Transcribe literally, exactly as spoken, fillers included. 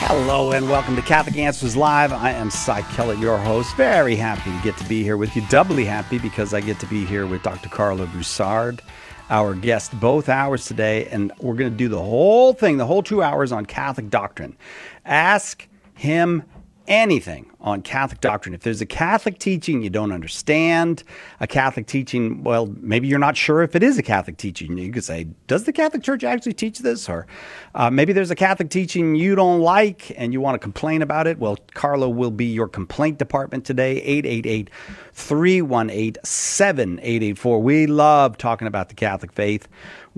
Hello and welcome to Catholic Answers Live. I am Cy Kellett, your host. Very happy to get to be here with you. Doubly happy because I get to be here with Doctor Carlo Broussard, our guest, both hours today. And we're going to do the whole thing, the whole two hours on Catholic doctrine. Ask him anything on Catholic doctrine. If there's a Catholic teaching you don't understand, a Catholic teaching, well, maybe you're not sure if it is a Catholic teaching. You could say, does the Catholic Church actually teach this? Or uh, maybe there's a Catholic teaching you don't like and you want to complain about it. Well, Carlo will be your complaint department today, eight eight eight, three one eight, seven eight eight four. We love talking about the Catholic faith.